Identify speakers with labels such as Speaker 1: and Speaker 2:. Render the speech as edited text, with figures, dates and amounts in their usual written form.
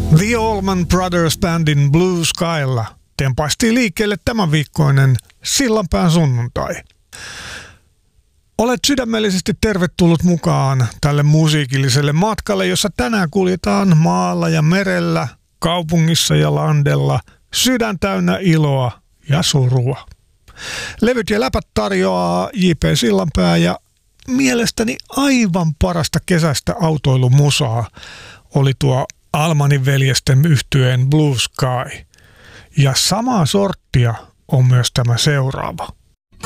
Speaker 1: The Allman Brothers Bandin Blue Skylla tempaistiin liikkeelle tämän viikkoinen Sillanpään sunnuntai. Olet sydämellisesti tervetullut mukaan tälle musiikilliselle matkalle, jossa tänään kuljetaan maalla ja merellä, kaupungissa ja landella, sydän täynnä iloa ja surua. Levyt ja läpät tarjoaa J.P. Sillanpää ja mielestäni aivan parasta kesäistä autoilumusaa oli tuo Allmanin veljesten yhtyeen Blue Sky. Ja samaa sorttia on myös tämä seuraava.